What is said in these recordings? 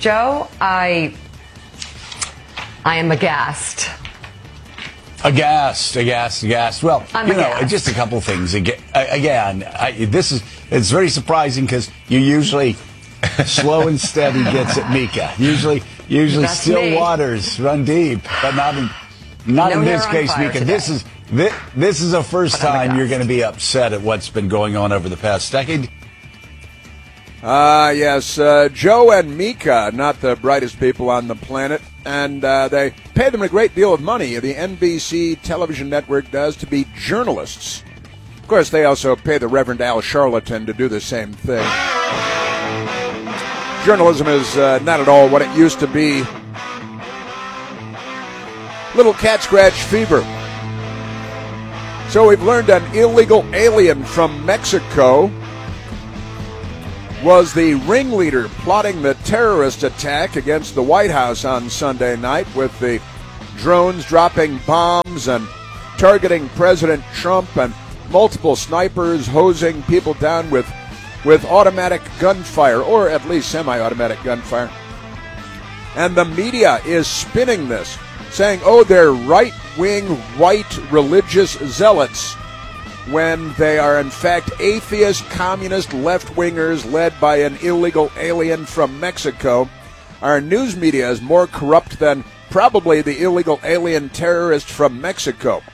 Joe, I am aghast. Aghast. Well, I'm aghast. just a couple things. It's very surprising because you usually slow and steady gets at Mika. Usually That's still me. waters run deep, but not in this case, Mika. Today. This is the first time you're aghast. going to be upset at what's been going on over the past decade. Yes, Joe and Mika, not the brightest people on the planet, and they pay them a great deal of money, the NBC television network does, to be journalists. Of course, they also pay the Reverend Al Charlatan to do the same thing. Journalism is not at all what it used to be. Little cat scratch fever. So we've learned an illegal alien from Mexico was the ringleader plotting the terrorist attack against the White House on Sunday night, with the drones dropping bombs and targeting President Trump, and multiple snipers hosing people down with automatic gunfire, or at least semi-automatic gunfire. And the media is spinning this, saying, oh, they're right-wing, white religious zealots, when they are in fact atheist, communist, left-wingers led by an illegal alien from Mexico. Our news media is more corrupt than probably the illegal alien terrorist from Mexico.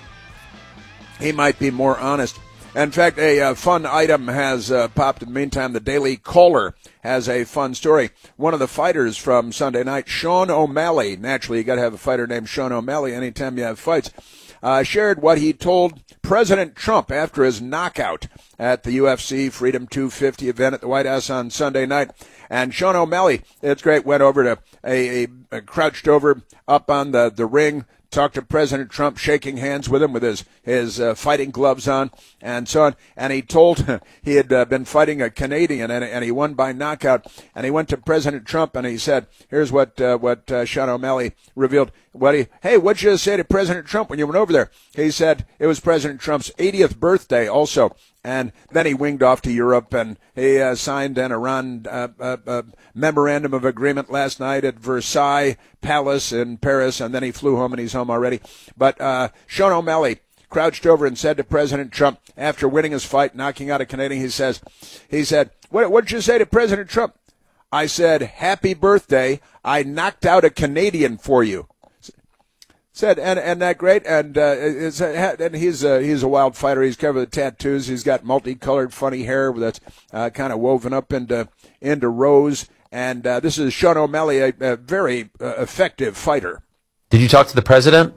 He might be more honest. In fact, a fun item has popped in the meantime. The Daily Caller has a fun story. One of the fighters from Sunday night, Sean O'Malley, naturally you got to have a fighter named Sean O'Malley anytime you have fights, shared what he told President Trump after his knockout at the UFC Freedom 250 event at the White House on Sunday night. And Sean O'Malley, it's great, went over to crouched over up on the ring, talked to President Trump, shaking hands with him with his fighting gloves on and so on. And he told he had been fighting a Canadian and he won by knockout. And he went to President Trump and he said, here's what Sean O'Malley revealed. Hey, what'd you say to President Trump when you went over there? He said it was President Trump's 80th birthday also. And then he winged off to Europe, and he signed an Iran memorandum of agreement last night at Versailles Palace in Paris, and then he flew home, and he's home already. But Sean O'Malley crouched over and said to President Trump after winning his fight, knocking out a Canadian, he said, what did you say to President Trump? I said, happy birthday. I knocked out a Canadian for you. Said, and that great, and he's a wild fighter. He's covered with tattoos. He's got multicolored, funny hair that's kind of woven up into rows. And this is Sean O'Malley, a very effective fighter. Did you talk to the president?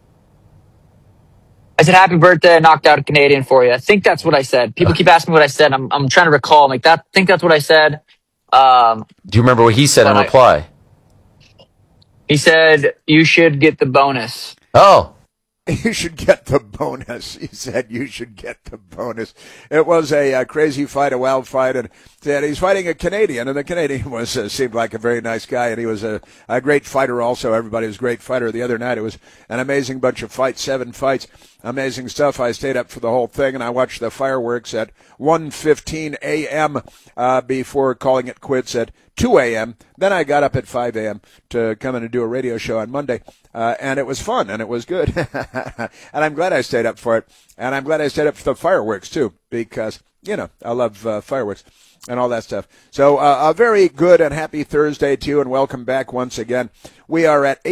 I said, happy birthday, I knocked out a Canadian for you. I think that's what I said. People keep asking me what I said. I'm trying to recall. I'm like, I think that's what I said. Do you remember what he said in reply? He said, you should get the bonus. Oh. You should get the bonus. He said you should get the bonus. It was a crazy fight, a wild fight, and he's fighting a Canadian, and the Canadian seemed like a very nice guy, and he was a great fighter also. Everybody was a great fighter the other night. It was an amazing bunch of fights, 7 fights, amazing stuff. I stayed up for the whole thing, and I watched the fireworks at 1:15 a.m. Before calling it quits at 2 a.m. Then I got up at 5 a.m. to come in and do a radio show on Monday, and it was fun, and it was good. And I'm glad I stayed up for it, and I'm glad I stayed up for the fireworks, too, because, I love fireworks and all that stuff. So a very good and happy Thursday to you, and welcome back once again. We are at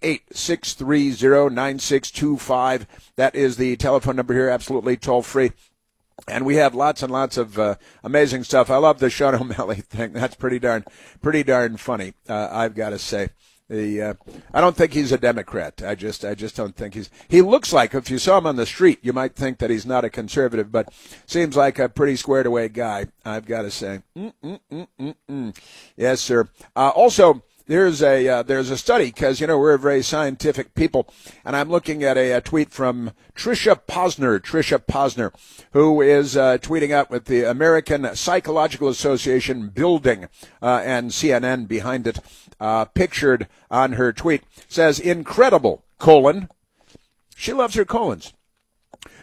888-630-9625. That is the telephone number here, absolutely toll-free. And we have lots and lots of amazing stuff. I love the Sean O'Malley thing. That's pretty darn funny, I've got to say. I don't think he's a Democrat. I just don't think he looks like, if you saw him on the street, you might think that he's not a conservative, but seems like a pretty squared away guy, I've got to say. Yes, sir. Also, there's a study, because, we're very scientific people, and I'm looking at a tweet from Tricia Posner, who is tweeting out with the American Psychological Association building and CNN behind it, pictured on her tweet, says, incredible, : she loves her colons.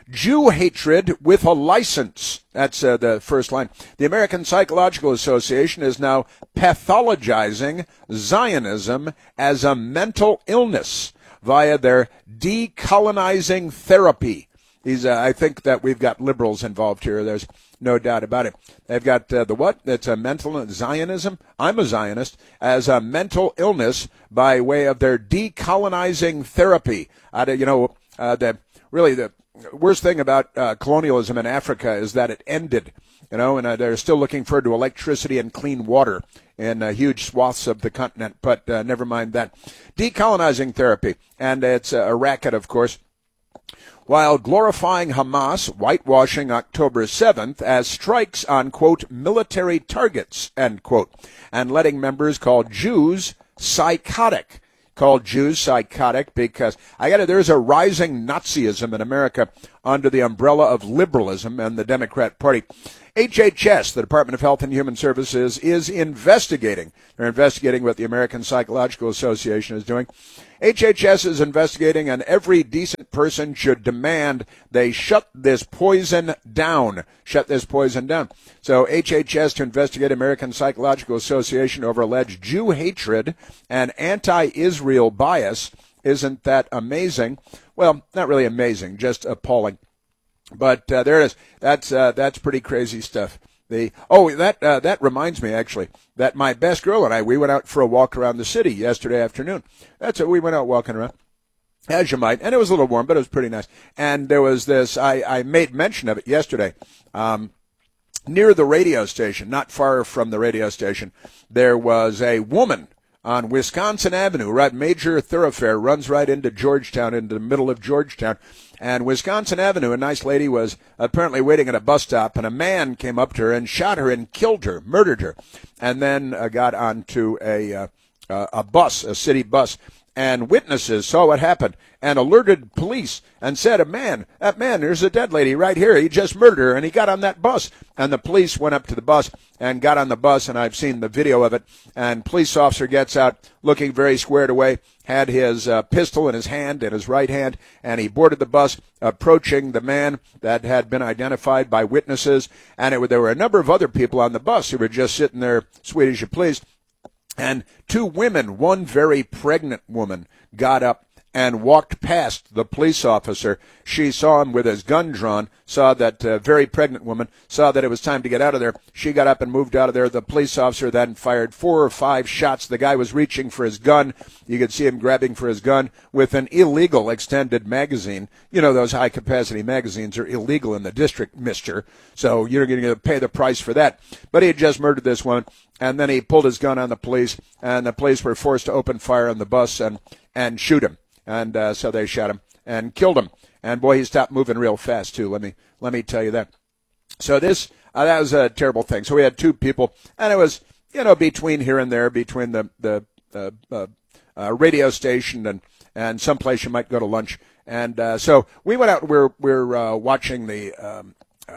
Jew hatred with a license. That's the first line. The American Psychological Association is now pathologizing Zionism as a mental illness via their decolonizing therapy. I think that we've got liberals involved here. There's no doubt about it. They've got the what? It's a mental Zionism. I'm a Zionist as a mental illness by way of their decolonizing therapy. The worst thing about colonialism in Africa is that it ended. And they're still looking forward to electricity and clean water in huge swaths of the continent. But never mind that. Decolonizing therapy, and it's a racket, of course. While glorifying Hamas, whitewashing October 7th as strikes on, quote, military targets, end quote, and letting members call Jews psychotic. Called Jews psychotic because, there's a rising Nazism in America under the umbrella of liberalism and the Democrat Party. HHS, the Department of Health and Human Services, is investigating. They're investigating what the American Psychological Association is doing. HHS is investigating, and every decent person should demand they shut this poison down. Shut this poison down. So HHS to investigate American Psychological Association over alleged Jew hatred and anti-Israel bias. Isn't that amazing? Well, not really amazing, just appalling. But there it is. That's pretty crazy stuff. That reminds me, actually, that my best girl and I, we went out for a walk around the city yesterday afternoon. That's it. We went out walking around, as you might, and it was a little warm, but it was pretty nice. And there was this, I made mention of it yesterday, near the radio station, not far from the radio station, there was a woman on Wisconsin Avenue, right, major thoroughfare, runs right into Georgetown, into the middle of Georgetown. And Wisconsin Avenue, a nice lady was apparently waiting at a bus stop, and a man came up to her and shot her and killed her, murdered her, and then got onto a bus, a city bus. And witnesses saw what happened and alerted police and said, that man, there's a dead lady right here. He just murdered her, and he got on that bus. And the police went up to the bus and got on the bus, and I've seen the video of it. And police officer gets out looking very squared away, had his pistol in his hand, in his right hand, and he boarded the bus, approaching the man that had been identified by witnesses. And there were a number of other people on the bus who were just sitting there, sweet as you please. And two women, one very pregnant woman, got up and walked past the police officer. She saw him with his gun drawn, saw that very pregnant woman, saw that it was time to get out of there. She got up and moved out of there. The police officer then fired 4 or 5 shots. The guy was reaching for his gun. You could see him grabbing for his gun with an illegal extended magazine. You know, those high-capacity magazines are illegal in the district, mister. So you're going to pay the price for that. But he had just murdered this woman, and then he pulled his gun on the police, and the police were forced to open fire on the bus and shoot him. And so they shot him and killed him. And boy, he stopped moving real fast too. Let me tell you that. So that was a terrible thing. So we had 2 people, and it was between here and there, between the radio station and someplace you might go to lunch. And so we went out. We're watching the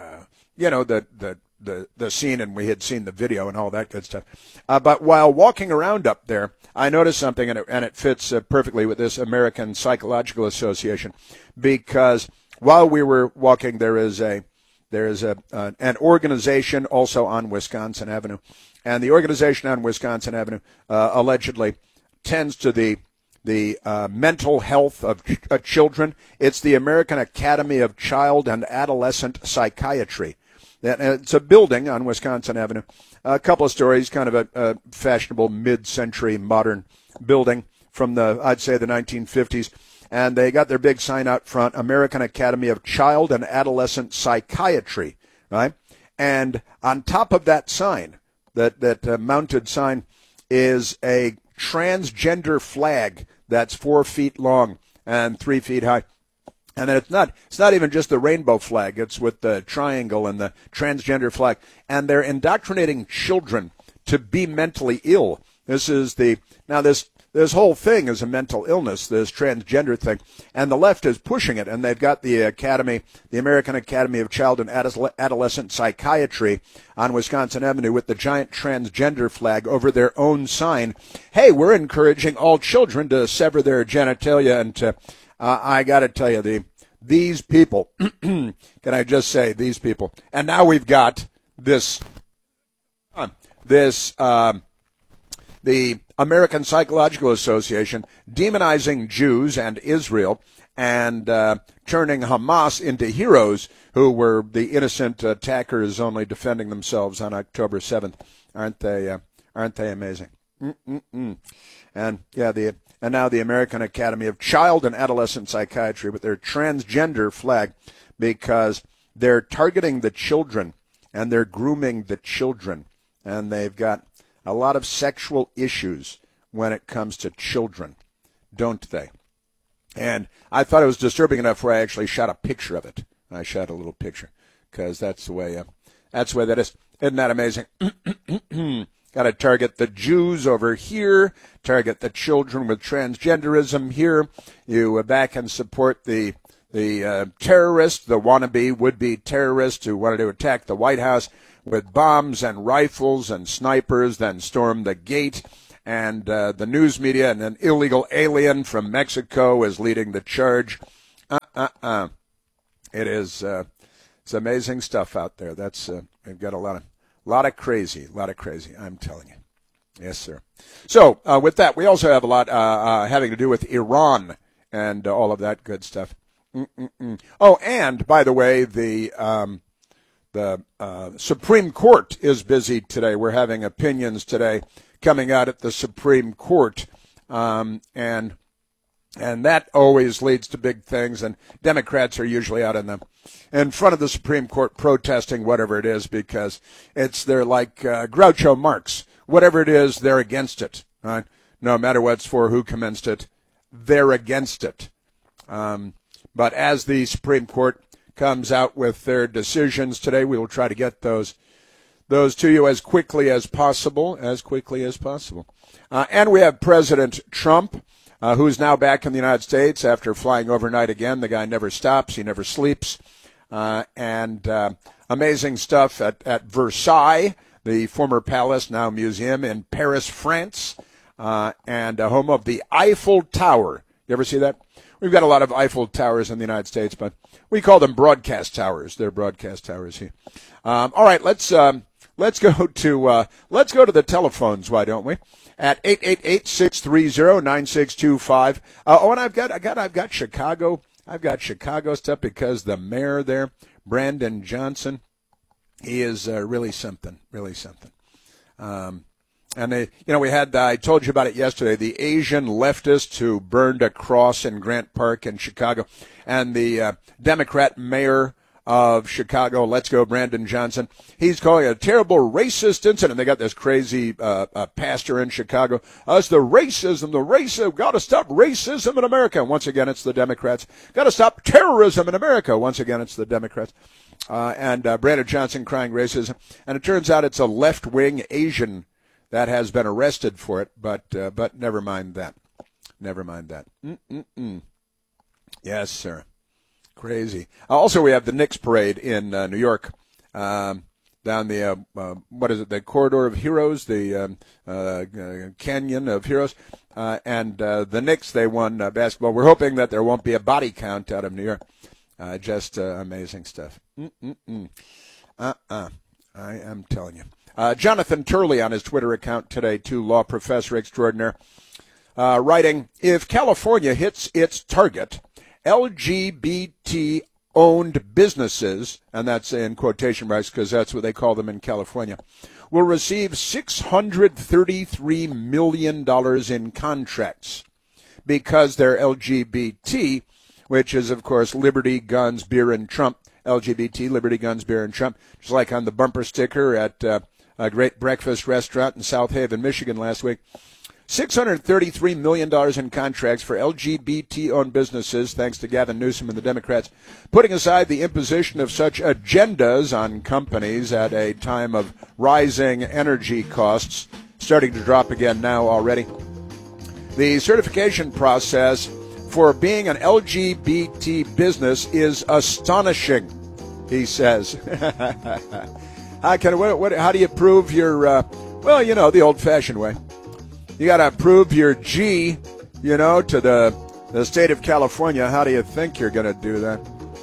scene, and we had seen the video and all that good stuff. But while walking around up there, I noticed something, and it fits perfectly with this American Psychological Association, because while we were walking, there is an organization also on Wisconsin Avenue, and the organization on Wisconsin Avenue allegedly tends to the mental health of children. It's the American Academy of Child and Adolescent Psychiatry. It's a building on Wisconsin Avenue. A couple of stories, kind of a fashionable mid-century modern building from I'd say the 1950s. And they got their big sign out front, American Academy of Child and Adolescent Psychiatry, right? And on top of that sign, that mounted sign, is a transgender flag that's 4 feet long and 3 feet high. And it's not even just the rainbow flag. It's with the triangle and the transgender flag. And they're indoctrinating children to be mentally ill. This whole thing is a mental illness, this transgender thing. And the left is pushing it. And they've got the American Academy of Child and Adolescent Psychiatry on Wisconsin Avenue with the giant transgender flag over their own sign. Hey, we're encouraging all children to sever their genitalia and to I got to tell you, these people, can I just say these people? And now we've got this, the American Psychological Association demonizing Jews and Israel and turning Hamas into heroes who were the innocent attackers only defending themselves on October 7th. Aren't they amazing? And and now the American Academy of Child and Adolescent Psychiatry with their transgender flag, because they're targeting the children and they're grooming the children, and they've got a lot of sexual issues when it comes to children, don't they? And I thought it was disturbing enough where I actually shot a picture of it. I shot a little picture because that's the way that is. Isn't that amazing? Got to target the Jews over here, target the children with transgenderism here. You back and support the terrorists, the wannabe would-be terrorists who wanted to attack the White House with bombs and rifles and snipers, then storm the gate. And the news media and an illegal alien from Mexico is leading the charge. It is it's amazing stuff out there. That's we've got a lot of crazy. I'm telling you. Yes, sir. So with that, we also have a lot having to do with Iran and all of that good stuff. Oh, and by the way, the Supreme Court is busy today. We're having opinions today coming out at the Supreme Court, and that always leads to big things. And Democrats are usually out in front of the Supreme Court protesting whatever it is, because they're like Groucho Marx. Whatever it is, they're against it. Right? No matter what it's for, who commenced it, they're against it. But as the Supreme Court comes out with their decisions today, we will try to get those to you as quickly as possible. And we have President Trump, who's now back in the United States after flying overnight again. The guy never stops. He never sleeps. And amazing stuff at Versailles, the former palace, now museum in Paris, France, and home of the Eiffel Tower. You ever see that? We've got a lot of Eiffel Towers in the United States, but we call them broadcast towers. They're broadcast towers here. All right, let's go to the telephones. Why don't we? At 888-630-9625. And I've got Chicago. I've got Chicago stuff because the mayor there, Brandon Johnson, he is really something. And we had, I told you about it yesterday, the Asian leftist who burned a cross in Grant Park in Chicago, and the Democrat mayor of Chicago, let's go, Brandon Johnson. He's calling it a terrible racist incident. They got this crazy pastor in Chicago. It's the racism, got to stop racism in America. And once again, it's the Democrats. Got to stop terrorism in America. Once again, it's the Democrats. And Brandon Johnson crying racism. And it turns out it's a left-wing Asian that has been arrested for it, but never mind that. Yes, sir. Crazy. Also, we have the Knicks parade in New York, down the the Corridor of Heroes, the Canyon of Heroes, and the Knicks, they won basketball. We're hoping that there won't be a body count out of New York. Just amazing stuff. I am telling you. Jonathan Turley on his Twitter account today, too, law professor extraordinaire, writing, if California hits its target, LGBT-owned businesses, and that's in quotation marks because that's what they call them in California, will receive $633 million in contracts because they're LGBT, which is, of course, liberty, guns, beer, and Trump. LGBT, liberty, guns, beer, and Trump, just like on the bumper sticker at a great breakfast restaurant in South Haven, Michigan last week. $633 million in contracts for LGBT-owned businesses, thanks to Gavin Newsom and the Democrats, putting aside the imposition of such agendas on companies at a time of rising energy costs, starting to drop again now already. The certification process for being an LGBT business is astonishing, he says. How do you prove your, the old-fashioned way. You got to prove your G, to the state of California. How do you think you're going to do that?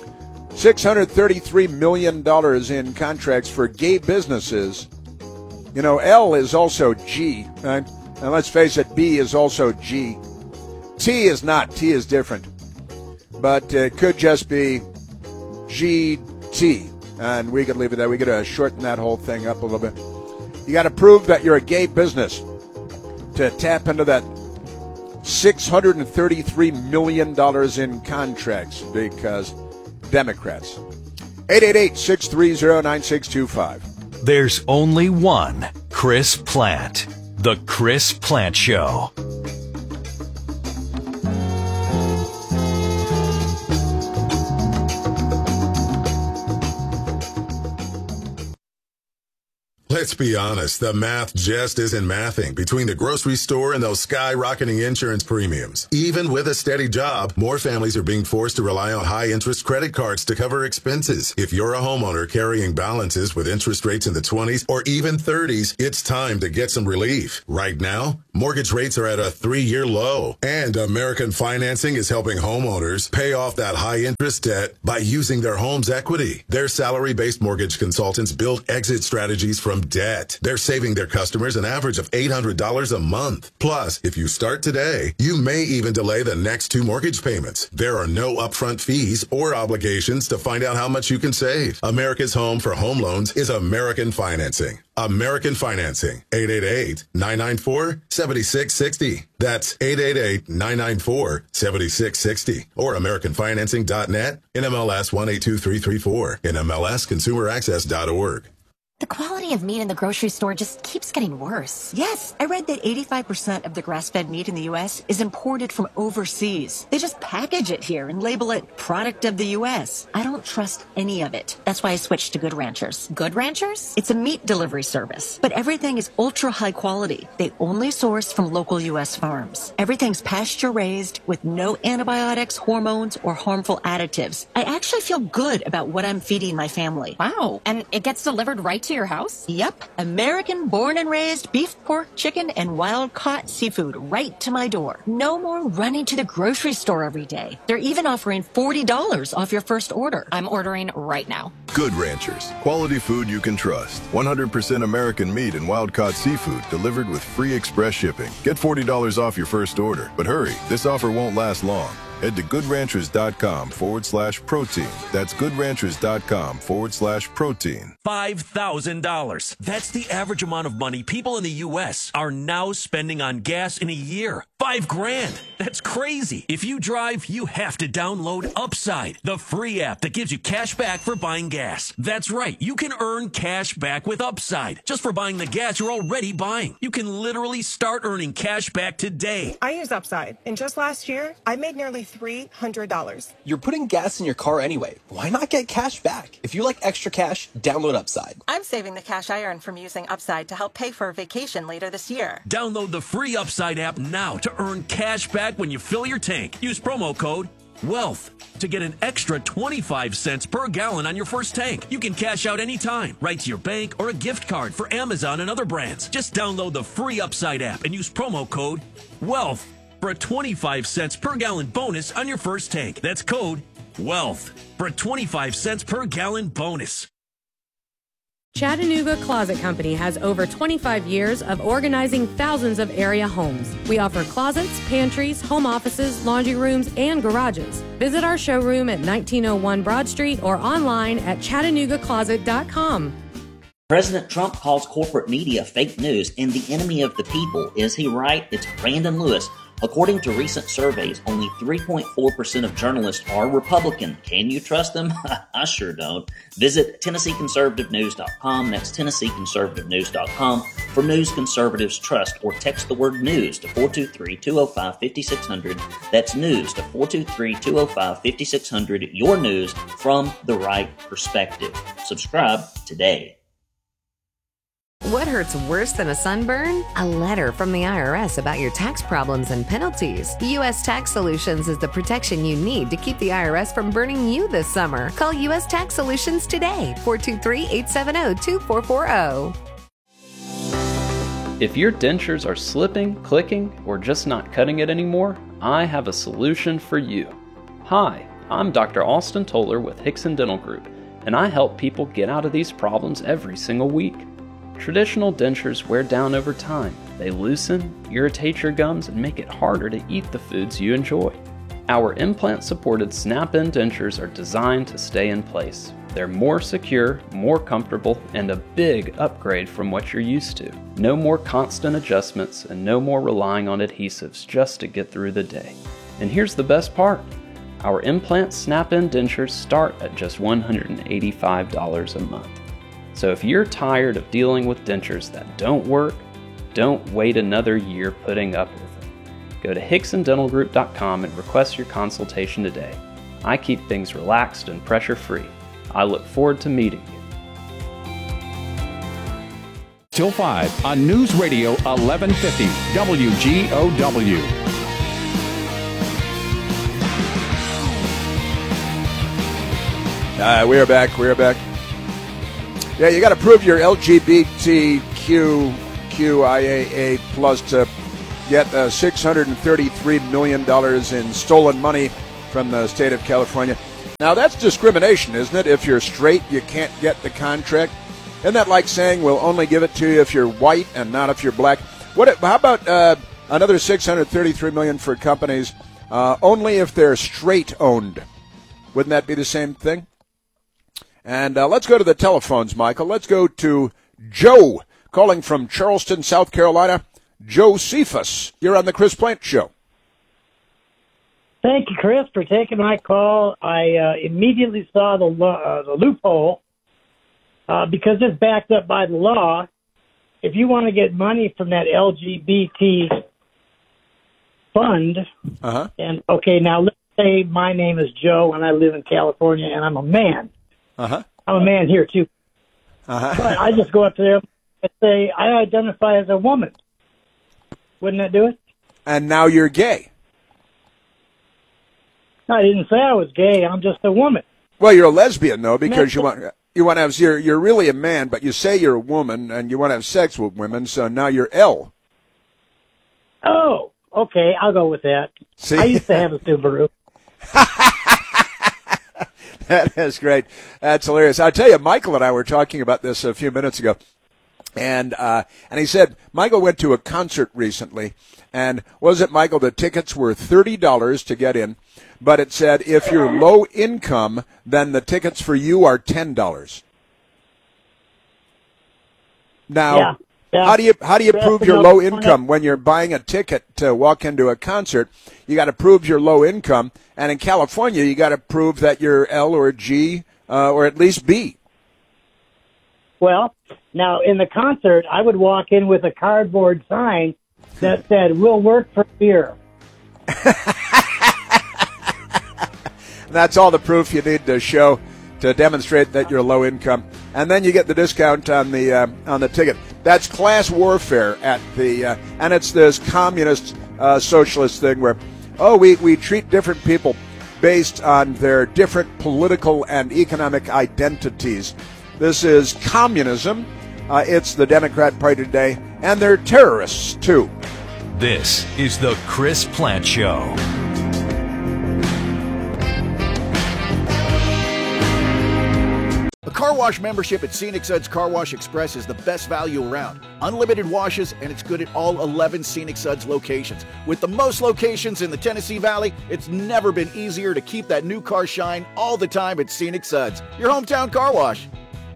$633 million in contracts for gay businesses. You know, L is also G, right? And let's face it, B is also G. T is not. T is different. But it could just be GT. And we could leave it there. We could shorten that whole thing up a little bit. You got to prove that you're a gay business to tap into that $633 million in contracts because Democrats. 888-630-9625. There's only one Chris Plant. The Chris Plant Show. Let's be honest, the math just isn't mathing between the grocery store and those skyrocketing insurance premiums. Even with a steady job, more families are being forced to rely on high-interest credit cards to cover expenses. If you're a homeowner carrying balances with interest rates in the 20s or even 30s, it's time to get some relief. Right now, mortgage rates are at a 3-year low, and American Financing is helping homeowners pay off that high-interest debt by using their home's equity. Their salary-based mortgage consultants build exit strategies from debt. They're saving their customers an average of $800 a month. Plus, if you start today, you may even delay the next 2 mortgage payments. There are no upfront fees or obligations to find out how much you can save. America's home for home loans is American Financing. American Financing, 888-994-7660. That's 888-994-7660. Or AmericanFinancing.net, NMLS 182334, NMLSConsumerAccess.org. The quality of meat in the grocery store just keeps getting worse. Yes, I read that 85% of the grass-fed meat in the U.S. is imported from overseas. They just package it here and label it product of the U.S. I don't trust any of it. That's why I switched to Good Ranchers. Good Ranchers? It's a meat delivery service, but everything is ultra high quality. They only source from local U.S. farms. Everything's pasture raised with no antibiotics, hormones, or harmful additives. I actually feel good about what I'm feeding my family. Wow. And it gets delivered right to your house? Yep. American born and raised beef, pork, chicken, and wild caught seafood right to my door. No more running to the grocery store every day. They're even offering $40 off your first order. I'm ordering right now. Good Ranchers. Quality food you can trust. 100% American meat and wild caught seafood delivered with free express shipping. Get $40 off your first order. But hurry, this offer won't last long. Head to goodranchers.com/protein. That's goodranchers.com/protein. $5,000. That's the average amount of money people in the U.S. are now spending on gas in a year. $5,000. That's crazy. If you drive, you have to download Upside, the free app that gives you cash back for buying gas. That's right. You can earn cash back with Upside just for buying the gas you're already buying. You can literally start earning cash back today. I use Upside, and just last year, I made nearly $300. You're putting gas in your car anyway. Why not get cash back? If you like extra cash, download Upside. I'm saving the cash I earn from using Upside to help pay for a vacation later this year. Download the free Upside app now to earn cash back when you fill your tank. Use promo code WEALTH to get an extra 25 cents per gallon on your first tank. You can cash out anytime, right to your bank or a gift card for Amazon and other brands. Just download the free Upside app and use promo code WEALTH for a 25 cents per gallon bonus on your first tank. That's code WEALTH for a 25 cents per gallon bonus. Chattanooga Closet Company has over 25 years of organizing thousands of area homes. We offer closets, pantries, home offices, laundry rooms, and garages. Visit our showroom at 1901 Broad Street or online at ChattanoogaCloset.com. President Trump calls corporate media fake news and the enemy of the people. Is he right? It's Brandon Lewis. According to recent surveys, only 3.4% of journalists are Republican. Can you trust them? I sure don't. Visit TennesseeConservativeNews.com. That's TennesseeConservativeNews.com for news conservatives trust, or text the word news to 423-205-5600. That's news to 423-205-5600. Your news from the right perspective. Subscribe today. What hurts worse than a sunburn? A letter from the IRS about your tax problems and penalties. U.S. Tax Solutions is the protection you need to keep the IRS from burning you this summer. Call U.S. Tax Solutions today, 423-870-2440. If your dentures are slipping, clicking, or just not cutting it anymore, I have a solution for you. Hi, I'm Dr. Austin Toller with Hickson Dental Group, and I help people get out of these problems every single week. Traditional dentures wear down over time. They loosen, irritate your gums, and make it harder to eat the foods you enjoy. Our implant-supported snap-in dentures are designed to stay in place. They're more secure, more comfortable, and a big upgrade from what you're used to. No more constant adjustments and no more relying on adhesives just to get through the day. And here's the best part. Our implant snap-in dentures start at just $185 a month. So if you're tired of dealing with dentures that don't work, don't wait another year putting up with them. Go to HicksonDentalGroup.com and request your consultation today. I keep things relaxed and pressure-free. I look forward to meeting you. Till 5 on News Radio 1150 WGOW. We are back. Yeah, you got to prove your LGBTQIAA plus to get $633 million in stolen money from the state of California. Now, that's discrimination, isn't it? If you're straight, you can't get the contract. Isn't that like saying we'll only give it to you if you're white and not if you're black? How about another $633 million for companies only if they're straight-owned? Wouldn't that be the same thing? And let's go to the telephones, Michael. Let's go to Joe, calling from Charleston, South Carolina. Joe Cephas, you're on the Chris Plant Show. Thank you, Chris, for taking my call. I immediately saw the loophole because it's backed up by the law. If you want to get money from that LGBT fund, and okay, now let's say my name is Joe and I live in California and I'm a man. I'm a man here too. But I just go up to them and say I identify as a woman. Wouldn't that do it? And now you're gay. No, I didn't say I was gay. I'm just a woman. Well, you're a lesbian though, because you want to have you're really a man, but you say you're a woman and you want to have sex with women. So now you're L. Oh, okay. I'll go with that. See? I used to have a Subaru. That is great. That's hilarious. I'll tell you, Michael and I were talking about this a few minutes ago. And he said, Michael went to a concert recently, and was it, Michael, the tickets were $30 to get in, but it said if you're low income, then the tickets for you are $10. Now, how do you prove you're low income when you're buying a ticket to walk into a concert? You got to prove you're low income, and in California, you got to prove that you're L or G or at least B. Well, now in the concert, I would walk in with a cardboard sign that said, "We'll work for beer." That's all the proof you need to show to demonstrate that you're low income, and then you get the discount on the ticket. That's class warfare at the and it's this communist socialist thing where we treat different people based on their different political and economic identities. This is communism. It's the Democrat Party today, and they're terrorists too. This is the Chris Plant Show. A car wash membership at Scenic Suds Car Wash Express is the best value around. Unlimited washes, and it's good at all 11 Scenic Suds locations. With the most locations in the Tennessee Valley, it's never been easier to keep that new car shine all the time at Scenic Suds, your hometown car wash.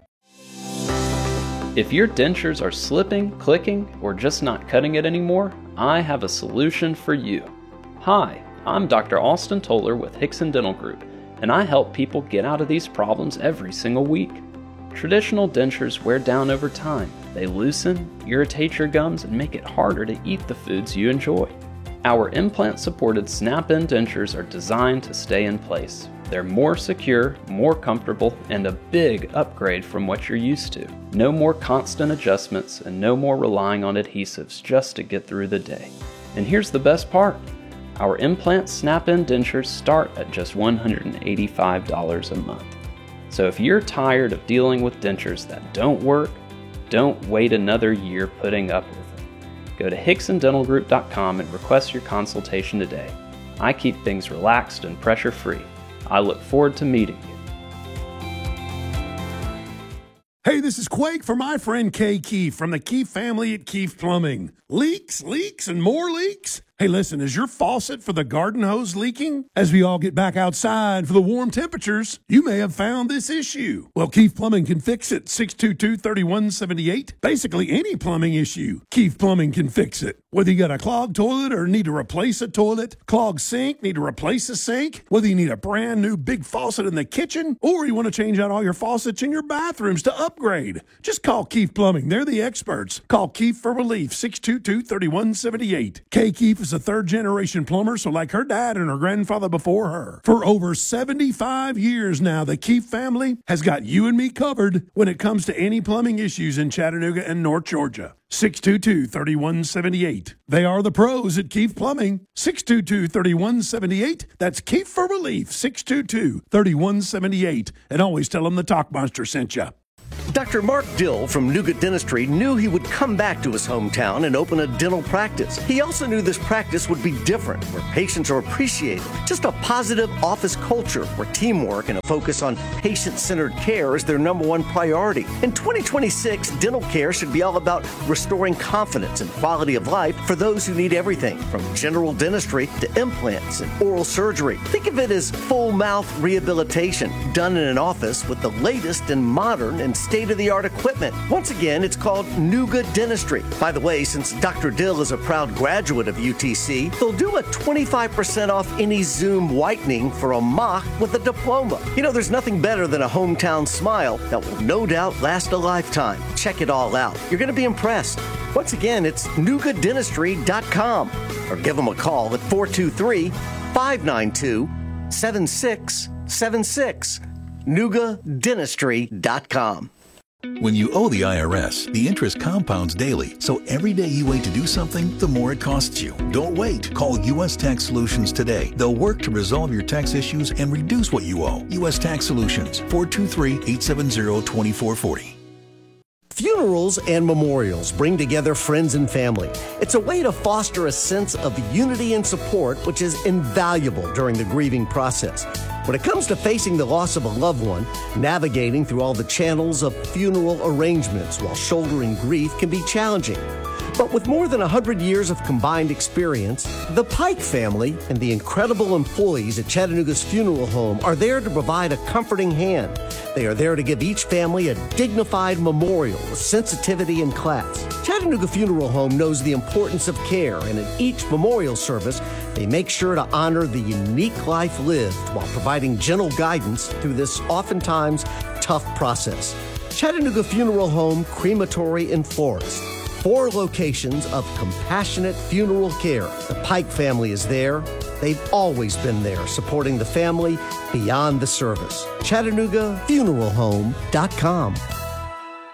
If your dentures are slipping, clicking, or just not cutting it anymore, I have a solution for you. Hi, I'm Dr. Austin Toller with Hickson Dental Group, and I help people get out of these problems every single week. Traditional dentures wear down over time. They loosen, irritate your gums, and make it harder to eat the foods you enjoy. Our implant-supported snap-in dentures are designed to stay in place. They're more secure, more comfortable, and a big upgrade from what you're used to. No more constant adjustments and no more relying on adhesives just to get through the day. And here's the best part. Our implant snap-in dentures start at just $185 a month. So if you're tired of dealing with dentures that don't work, don't wait another year putting up with them. Go to HicksonDentalGroup.com and request your consultation today. I keep things relaxed and pressure-free. I look forward to meeting you. Hey, this is Quake for my friend Kay Keefe from the Keefe family at Keefe Plumbing. Leaks, and more leaks? Hey, listen, is your faucet for the garden hose leaking? As we all get back outside for the warm temperatures, you may have found this issue. Well, Keefe Plumbing can fix it. 622-3178. Basically any plumbing issue, Keefe Plumbing can fix it. Whether you got a clogged toilet or need to replace a toilet, clogged sink, need to replace a sink, whether you need a brand new big faucet in the kitchen, or you want to change out all your faucets in your bathrooms to upgrade, just call Keefe Plumbing. They're the experts. Call Keefe for relief. 622-3178. Kay Keefe is a third-generation plumber, so like her dad and her grandfather before her. For over 75 years now, the Keefe family has got you and me covered when it comes to any plumbing issues in Chattanooga and North Georgia. 622-3178. They are the pros at Keefe Plumbing. 622-3178. That's Keefe for relief. 622-3178. And always tell them the Talk Monster sent you. Dr. Mark Dill from Nougat Dentistry knew he would come back to his hometown and open a dental practice. He also knew this practice would be different, where patients are appreciated. Just a positive office culture where teamwork and a focus on patient-centered care is their number one priority. In 2026, dental care should be all about restoring confidence and quality of life for those who need everything, from general dentistry to implants and oral surgery. Think of it as full mouth rehabilitation done in an office with the latest and modern and state-of-the-art equipment. Once again, it's called Nougat Dentistry. By the way, since Dr. Dill is a proud graduate of UTC, they'll do a 25% off any Zoom whitening for a mock with a diploma. You know, there's nothing better than a hometown smile that will no doubt last a lifetime. Check it all out. You're going to be impressed. Once again, it's nougatdentistry.com or give them a call at 423-592-7676. nougatdentistry.com. When you owe the IRS, the interest compounds daily, so every day you wait to do something, the more it costs you. Don't wait. Call U.S. Tax Solutions today. They'll work to resolve your tax issues and reduce what you owe. U.S. Tax Solutions, 423-870-2440. Funerals and memorials bring together friends and family. It's a way to foster a sense of unity and support, which is invaluable during the grieving process. When it comes to facing the loss of a loved one, navigating through all the channels of funeral arrangements while shouldering grief can be challenging. But with more than 100 years of combined experience, the Pike family and the incredible employees at Chattanooga's funeral home are there to provide a comforting hand. They are there to give each family a dignified memorial with sensitivity and class. Chattanooga Funeral Home knows the importance of care, and in each memorial service, they make sure to honor the unique life lived while providing gentle guidance through this oftentimes tough process. Chattanooga Funeral Home, Crematory and Florist. 4 locations of compassionate funeral care. The Pike family is there. They've always been there, supporting the family beyond the service. ChattanoogaFuneralHome.com.